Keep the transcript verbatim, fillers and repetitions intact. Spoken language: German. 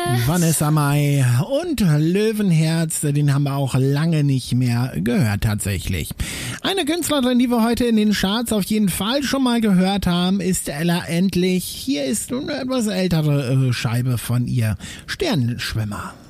Vanessa Mai und Löwenherz, den haben wir auch lange nicht mehr gehört tatsächlich. Eine Künstlerin, die wir heute in den Charts auf jeden Fall schon mal gehört haben, ist Ella Endlich. Hier ist eine etwas ältere Scheibe von ihr, Sternenschwimmer.